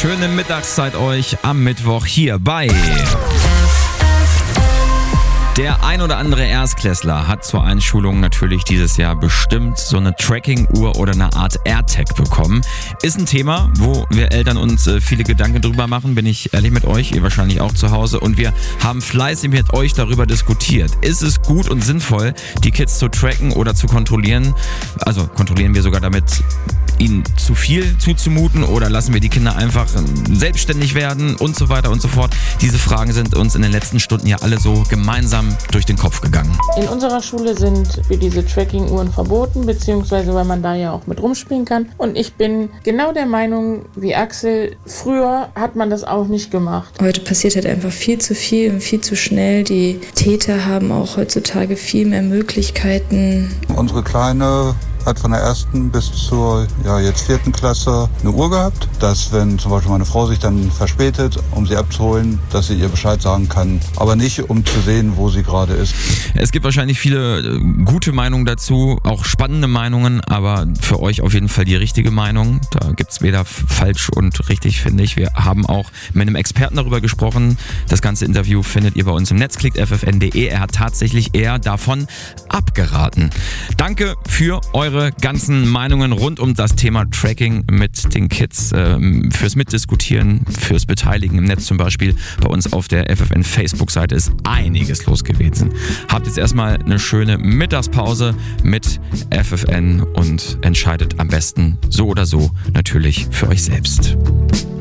Schöne Mittagszeit euch am Mittwoch hier bei... Der ein oder andere Erstklässler hat zur Einschulung natürlich dieses Jahr bestimmt so eine Tracking-Uhr oder eine Art AirTag bekommen. Ist ein Thema, wo wir Eltern uns viele Gedanken drüber machen, bin ich ehrlich mit euch, ihr wahrscheinlich auch zu Hause. Und wir haben fleißig mit euch darüber diskutiert. Ist es gut und sinnvoll, die Kids zu tracken oder zu kontrollieren? Also kontrollieren wir sogar damit, ihnen zu viel zuzumuten, oder lassen wir die Kinder einfach selbstständig werden und so weiter und so fort. Diese Fragen sind uns in den letzten Stunden ja alle so gemeinsam durch den Kopf gegangen. In unserer Schule sind für diese Tracking-Uhren verboten, beziehungsweise weil man da ja auch mit rumspielen kann. Und ich bin genau der Meinung wie Axel, früher hat man das auch nicht gemacht. Heute passiert halt einfach viel zu viel und viel zu schnell. Die Täter haben auch heutzutage viel mehr Möglichkeiten. Unsere Kleine hat von der 1. bis zur jetzt 4. Klasse eine Uhr gehabt, dass wenn zum Beispiel meine Frau sich dann verspätet, um sie abzuholen, dass sie ihr Bescheid sagen kann, aber nicht um zu sehen, wo sie gerade ist. Es gibt wahrscheinlich viele gute Meinungen dazu, auch spannende Meinungen, aber für euch auf jeden Fall die richtige Meinung. Da gibt's weder falsch und richtig, finde ich. Wir haben auch mit einem Experten darüber gesprochen. Das ganze Interview findet ihr bei uns im Netz, klickt ffn.de. Er hat tatsächlich eher davon abgeraten. Danke für eure ganzen Meinungen rund um das Thema Tracking mit den Kids, fürs Mitdiskutieren, fürs Beteiligen im Netz zum Beispiel. Bei uns auf der FFN Facebook-Seite ist einiges los gewesen. Habt jetzt erstmal eine schöne Mittagspause mit FFN und entscheidet am besten so oder so natürlich für euch selbst.